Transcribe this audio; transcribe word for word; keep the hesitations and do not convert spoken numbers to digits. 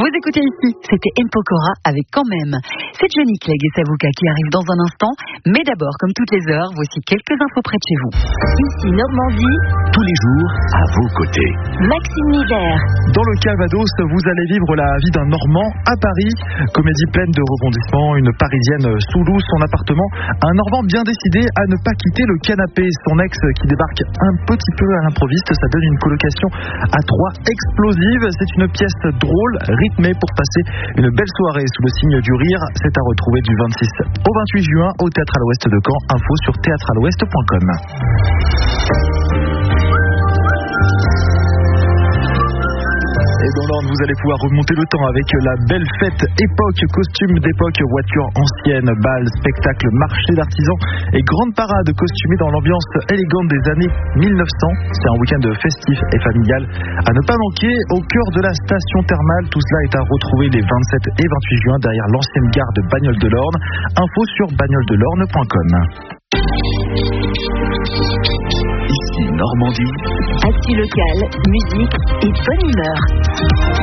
Vous écoutez ici, c'était M. Pokora avec Quand même. C'est Johnny Clegg et Savuka qui arrive dans un instant. Mais d'abord, comme toutes les heures, voici quelques infos près de chez vous. Ici Normandie, tous les jours à vos côtés. Maxime Nivert. Dans le Calvados, vous allez vivre la vie d'un Normand à Paris. Comédie pleine de rebondissements, une Parisienne sous loup, son appartement. Un Normand bien décidé à ne pas quitter le canapé. Son ex qui débarque un petit peu à l'improviste, ça donne une colocation à trois explosive. C'est une pièce drôle, rythmée pour passer une belle soirée sous le signe du rire. C'est à retrouver du vingt-six au vingt-huit juin au Théâtre à l'Ouest de Caen. Info sur théâtre à l'ouest point com. Et dans l'ordre, vous allez pouvoir remonter le temps avec la belle fête époque, costume d'époque, voiture ancienne, bal, spectacle, marché d'artisans et grande parade costumée dans l'ambiance élégante des années mille neuf cents. C'est un week-end festif et familial à ne pas manquer au cœur de la station thermale. Tout cela est à retrouver les vingt-sept et vingt-huit juin derrière l'ancienne gare de Bagnoles-de-l'Orne. Info sur bagnoles de l'orne point com. Ici Normandie. Actu locale, musique et bonne humeur.